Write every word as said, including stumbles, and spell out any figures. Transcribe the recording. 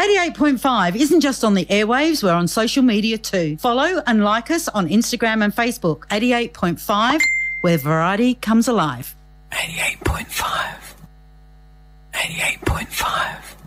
eighty-eight point five isn't just on the airwaves, we're on social media too. Follow and like us on Instagram and Facebook. eighty-eight point five, where variety comes alive. eighty-eight point five. eighty-eight point five.